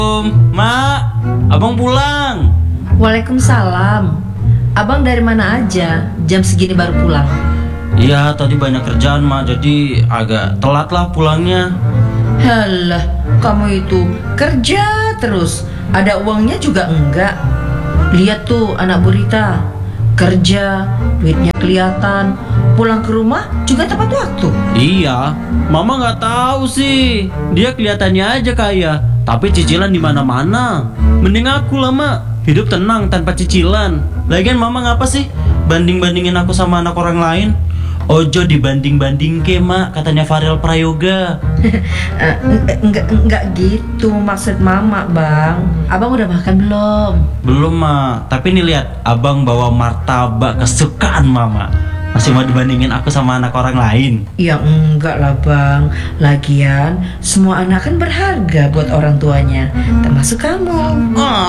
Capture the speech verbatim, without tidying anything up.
Mak, abang pulang. Waalaikumsalam. Abang dari mana aja? Jam segini baru pulang. Iya, tadi banyak kerjaan mak, jadi agak telat lah pulangnya. Halah, kamu itu kerja terus, ada uangnya juga enggak. Lihat tuh anak Burita, kerja, duitnya kelihatan, pulang ke rumah juga tepat waktu. Iya, mama nggak tahu sih. Dia kelihatannya aja kaya, tapi cicilan di mana-mana. Mending aku lah mak, hidup tenang tanpa cicilan. Lagian mama ngapa sih banding-bandingin aku sama anak orang lain? Ojo dibanding-banding ke mak, katanya Farel Prayoga. Eh, enggak enggak gitu maksud mama, Bang. Abang udah makan belum? Belum mak, tapi nih lihat, abang bawa martabak kesukaan mama. Masih mau dibandingin aku sama anak orang lain? Ya enggak lah Bang. Lagian semua anak kan berharga buat orang tuanya, termasuk kamu. Ah,